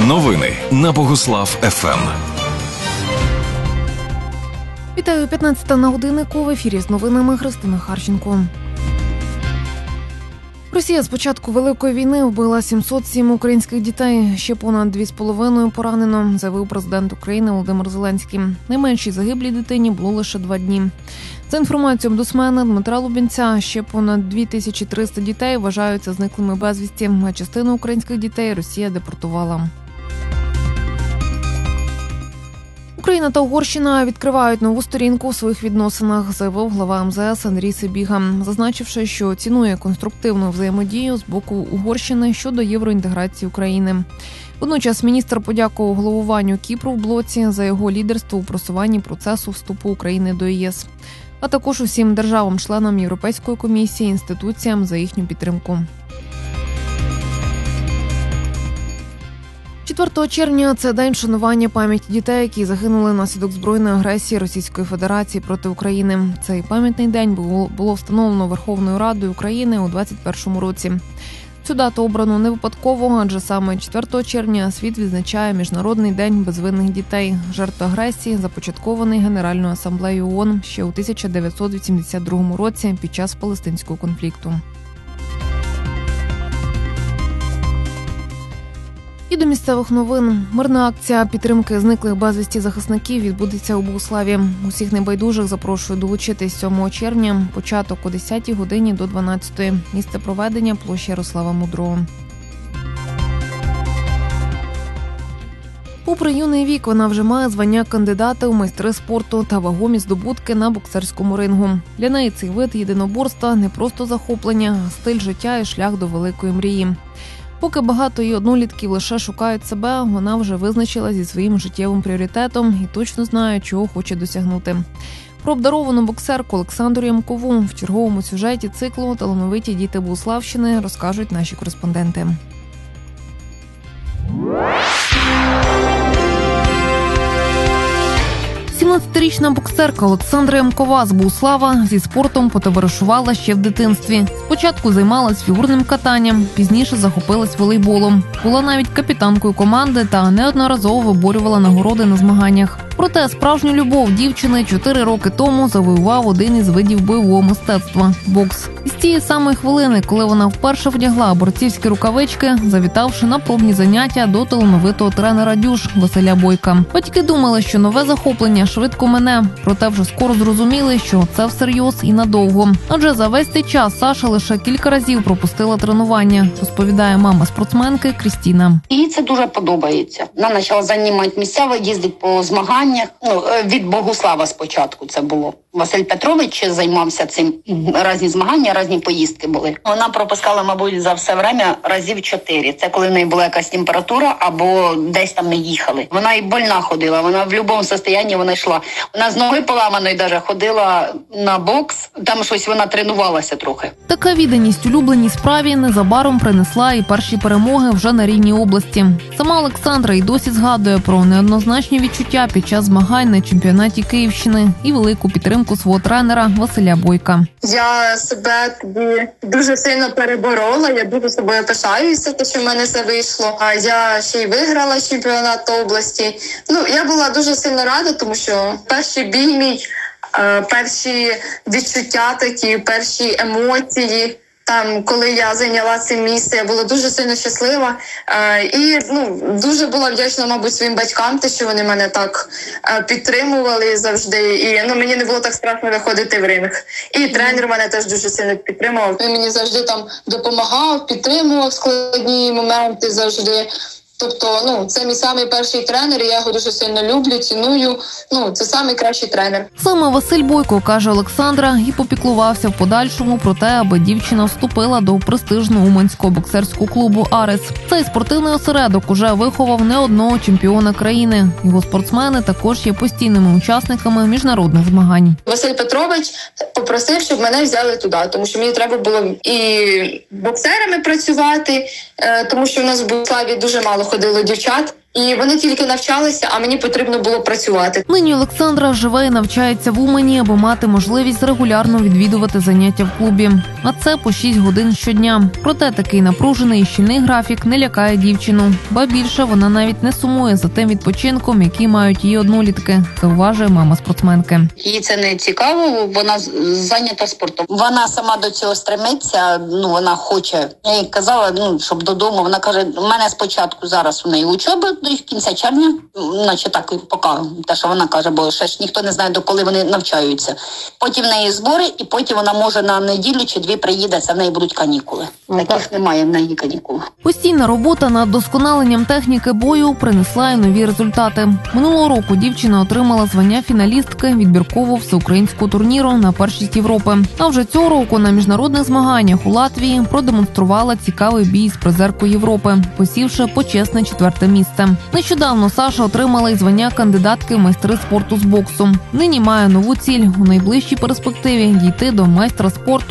Новини на Богуслав ФМ. Вітаю, 15 на годиннику. В ефірі з новинами Христина Харченко. Росія з початку Великої війни вбила 707 українських дітей. Ще понад 2,5 поранено, заявив президент України Володимир Зеленський. Найменшій загиблій дитині було лише 2 дні. За інформацією омбудсмена Дмитра Лубінця, ще понад 2300 дітей вважаються зниклими безвісті, а частину українських дітей Росія депортувала. Україна та Угорщина відкривають нову сторінку у своїх відносинах, заявив глава МЗС Андрій Сибіга, зазначивши, що цінує конструктивну взаємодію з боку Угорщини щодо євроінтеграції України. Водночас міністр подякував головуванню Кіпру в блоці за його лідерство у просуванні процесу вступу України до ЄС, а також усім державам-членам Європейської комісії і інституціям за їхню підтримку. 4 червня – це день вшанування пам'яті дітей, які загинули внаслідок збройної агресії Російської Федерації проти України. Цей пам'ятний день було встановлено Верховною Радою України у 2021 році. Цю дату обрано не випадково, адже саме 4 червня світ відзначає Міжнародний день безвинних дітей, жертв агресії, започаткований Генеральною асамблеєю ООН ще у 1982 році під час палестинського конфлікту. І до місцевих новин. Мирна акція підтримки зниклих безвісті захисників відбудеться у Богуславі. Усіх небайдужих запрошую долучитись 7 червня, початок о 10 годині до 12. Місце проведення – площа Ярослава Мудрого. Попри юний вік, вона вже має звання кандидата у майстри спорту та вагомі здобутки на боксерському рингу. Для неї цей вид єдиноборства – не просто захоплення, а стиль життя і шлях до великої мрії. Поки багато її однолітків лише шукають себе, вона вже визначила зі своїм життєвим пріоритетом і точно знає, чого хоче досягнути. Про обдаровану боксерку Олександру Ямкову в черговому сюжеті циклу «Талановиті діти Богуславщини» розкажуть наші кореспонденти. 17-річна боксерка Олександра Ямкова з Богуслава зі спортом потоваришувала ще в дитинстві. Спочатку займалась фігурним катанням, пізніше захопилась волейболом. Була навіть капітанкою команди та неодноразово виборювала нагороди на змаганнях. Проте справжню любов дівчини 4 роки тому завоював один із видів бойового мистецтва – бокс. І з тієї самої хвилини, коли вона вперше вдягла борцівські рукавички, завітавши на пробні заняття до талановитого тренера «Дюш» Василя Бойка. Батьки думали, що нове захоплення швидко мине, проте вже скоро зрозуміли, що це всерйоз і надовго. Адже за весь цей час Саша лише кілька разів пропустила тренування, розповідає мама спортсменки Крістіна. Їй це дуже подобається. Вона почала займати місця, їздить по змаганнях. Від Богуслава спочатку це було. Василь Петрович займався цим. Різні змагання, різні поїздки були. Вона пропускала, мабуть, за все время разів 4. Це коли в неї була якась температура або десь там не їхали. Вона і больна ходила, вона в будь-якому стані вона йшла. Вона з ноги поламаної навіть ходила на бокс, там щось вона тренувалася трохи. Така відданість улюбленій справі незабаром принесла і перші перемоги вже на рівні області. Сама Олександра й досі згадує про неоднозначні відчуття під час змагань на чемпіонаті Київщини і велику підтримку свого тренера Василя Бойка. Я себе тоді дуже сильно переборола, я дуже собою пишаюся, те, що в мене все вийшло. А я ще й виграла чемпіонат області. Я була дуже сильно рада, тому що перший бій мій, перші відчуття такі, перші емоції. Там, коли я зайняла це місце, я була дуже сильно щаслива і дуже була вдячна, мабуть, своїм батькам, те, що вони мене так підтримували завжди. І мені не було так страшно виходити в ринг. І тренер мене теж дуже сильно підтримував. Він мені завжди там допомагав, підтримував складні моменти завжди. Тобто, це мій самий перший тренер, і я його дуже сильно люблю, ціную. Це самий кращий тренер. Саме Василь Бойко, каже Олександра, і попіклувався в подальшому про те, аби дівчина вступила до престижного уманського боксерського клубу «Арес». Цей спортивний осередок уже виховав не одного чемпіона країни. Його спортсмени також є постійними учасниками міжнародних змагань. Василь Петрович попросив, щоб мене взяли туди, тому що мені треба було і боксерами працювати, тому що в нас в Богуславі дуже мало ходило дівчат. І вони тільки навчалися, а мені потрібно було працювати. Нині Олександра живе і навчається в Умані, аби мати можливість регулярно відвідувати заняття в клубі. А це по 6 годин щодня. Проте такий напружений і щільний графік не лякає дівчину. Ба більше, вона навіть не сумує за тим відпочинком, який мають її однолітки, зауважує мама спортсменки. Їй це не цікаво, вона зайнята спортом. Вона сама до цього стремиться, вона хоче. Я їй казала, щоб додому. Вона каже, у мене спочатку зараз у неї учоба до кінця червня, наче так поки, те, що вона каже, бо ще ж ніхто не знає, до коли вони навчаються. Потім в неї збори, і потім вона може на неділю чи 2 приїде, це в неї будуть канікули. Таких немає в неї канікул. Постійна робота над досконаленням техніки бою принесла й нові результати. Минулого року дівчина отримала звання фіналістки відбіркового всеукраїнського турніру на першість Європи. А вже цього року на міжнародних змаганнях у Латвії продемонструвала цікавий бій з призеркою Європи, посівши почесне 4-те місце. Нещодавно Саша отримала й звання кандидатки в майстри спорту з боксу. Нині має нову ціль – у найближчій перспективі дійти до майстра спорту